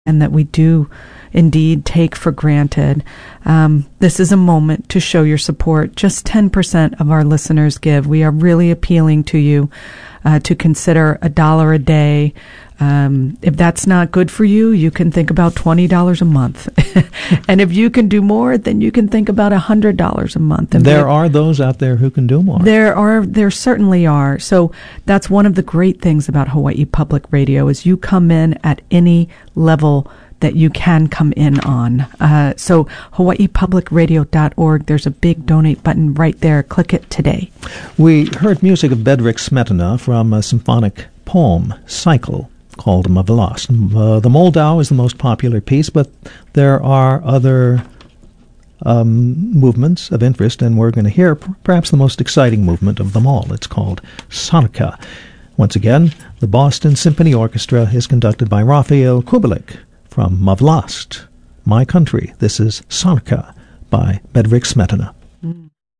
and that we do indeed take for granted. This is a moment to show your support. Just 10% of our listeners give. We are really appealing to you to consider $1 a day. If that's not good for you, you can think about $20 a month. And if you can do more, then you can think about $100 a month. And there are those out there who can do more. There certainly are. So that's one of the great things about Hawaii Public Radio is you come in at any level that you can come in on. So hawaiipublicradio.org, there's a big donate button right there. Click it today. We heard music of Bedřich Smetana from a symphonic poem, Cycle, called Mavlast. The Moldau is the most popular piece, but there are other movements of interest, and we're going to hear perhaps the most exciting movement of them all. It's called Sonika. Once again, the Boston Symphony Orchestra is conducted by Raphael Kubelik from Mavlast, My Country. This is Sonika by Bedřich Smetana.